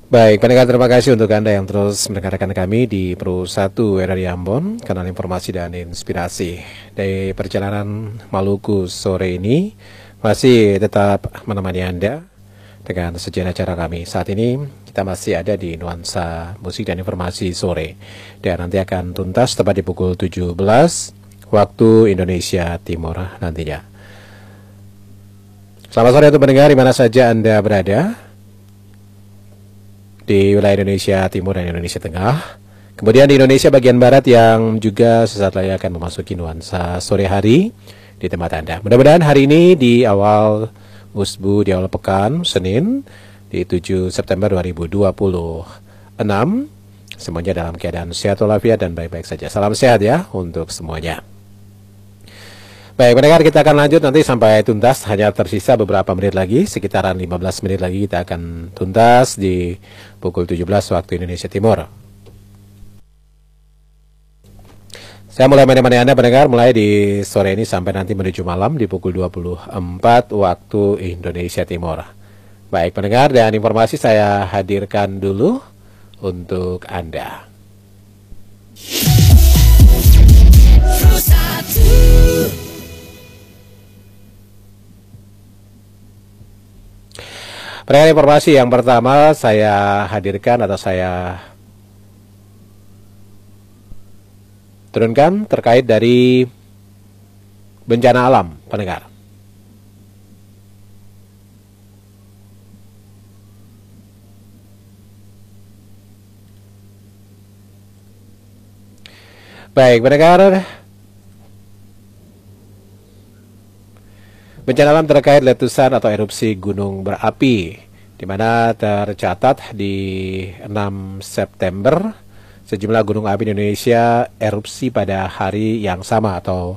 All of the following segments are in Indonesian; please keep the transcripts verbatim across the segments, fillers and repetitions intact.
Baik, pendengar, terima kasih untuk Anda yang terus mendengarkan kami di Pro satu R R I Ambon, kanal informasi dan inspirasi. Dari perjalanan Maluku sore ini masih tetap menemani Anda dengan sejenak acara kami. Saat ini kita masih ada di nuansa musik dan informasi sore, dan nanti akan tuntas tepat di pukul tujuh belas waktu Indonesia Timur nantinya. Selamat sore untuk pendengar di mana saja Anda berada di wilayah Indonesia Timur dan Indonesia Tengah. Kemudian di Indonesia bagian Barat yang juga sesaat lagi akan memasuki nuansa sore hari di tempat Anda. Mudah-mudahan hari ini di awal usbu, di awal pekan, Senin, di tujuh September dua ribu dua puluh enam, semuanya dalam keadaan sehat walafiat dan baik-baik saja. Salam sehat ya untuk semuanya. Baik, pendengar, kita akan lanjut nanti sampai tuntas. Hanya tersisa beberapa menit lagi, sekitaran lima belas menit lagi kita akan tuntas di pukul tujuh belas waktu Indonesia Timur. Saya mulai menemani Anda pendengar mulai di sore ini sampai nanti menuju malam di pukul dua puluh empat waktu Indonesia Timur. Baik pendengar, dan informasi saya hadirkan dulu untuk Anda. Pendengar, informasi yang pertama saya hadirkan atau saya turunkan terkait dari bencana alam, pendengar. Baik, pendengar, bencana alam terkait letusan atau erupsi gunung berapi, di mana tercatat di enam September sejumlah gunung api di Indonesia erupsi pada hari yang sama atau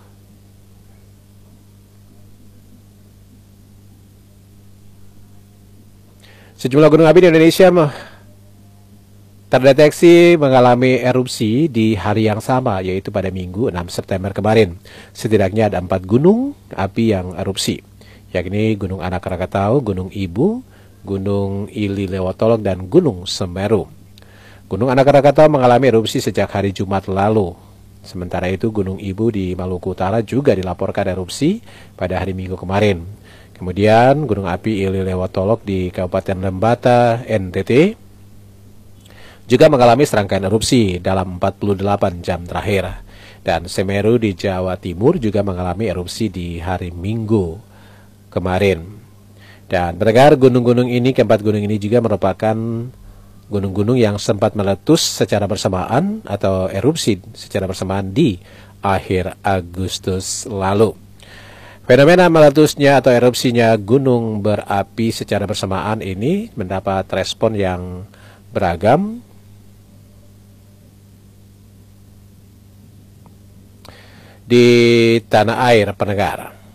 sejumlah gunung api di Indonesia terdeteksi mengalami erupsi di hari yang sama, yaitu pada Minggu enam September kemarin. Setidaknya ada empat gunung api yang erupsi, yakni Gunung Anak Krakatau, Gunung Ibu, Gunung Ili Lewotolok, dan Gunung Semeru. Gunung Anak Krakatau mengalami erupsi sejak hari Jumat lalu. Sementara itu Gunung Ibu di Maluku Utara juga dilaporkan erupsi pada hari Minggu kemarin. Kemudian Gunung Api Ili Lewotolok di Kabupaten Lembata, N T T, juga mengalami serangkaian erupsi dalam empat puluh delapan jam terakhir. Dan Semeru di Jawa Timur juga mengalami erupsi di hari Minggu kemarin. Dan pendengar, gunung-gunung ini, keempat gunung ini juga merupakan gunung-gunung yang sempat meletus secara bersamaan atau erupsi secara bersamaan di akhir Agustus lalu. Fenomena meletusnya atau erupsinya gunung berapi secara bersamaan ini mendapat respon yang beragam di tanah air, pendengar.